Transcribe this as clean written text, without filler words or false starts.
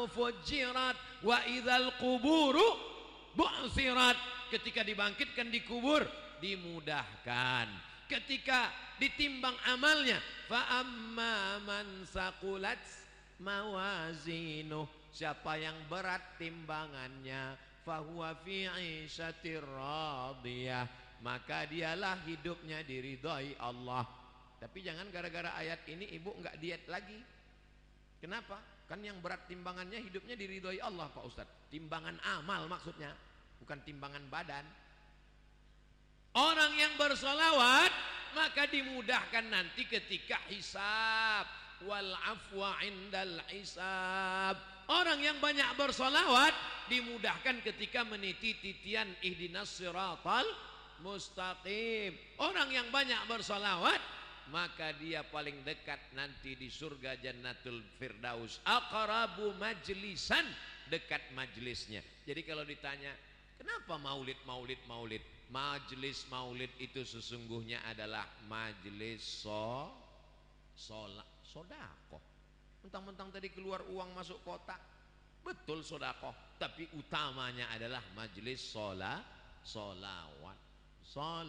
fujirat wa idzal quburu bu'sirat. Ketika dibangkitkan di kubur dimudahkan. Ketika ditimbang amalnya, fa amma man saqulat mawazinuh, siapa yang berat timbangannya, fahuwa fi 'ishatir radiyah, maka dialah hidupnya diridhai Allah. Tapi jangan gara-gara ayat ini ibu enggak diet lagi. Kenapa? Kan yang berat timbangannya hidupnya diridhai Allah Pak Ustadz. Timbangan amal maksudnya, bukan timbangan badan. Orang yang bersolawat maka dimudahkan nanti ketika hisab. Wal afwa indal hisab. Orang yang banyak bersolawat dimudahkan ketika meniti titian ihdinas siratal mustaqim. Orang yang banyak bersolawat maka dia paling dekat nanti di surga Jannatul Firdaus. Aqrabu majlisan, dekat majlisnya. Jadi kalau ditanya kenapa maulid? Majlis maulid itu sesungguhnya adalah majlis sodakoh. Mentang-mentang tadi keluar uang masuk kotak, betul sodakoh, tapi utamanya adalah majlis solawat.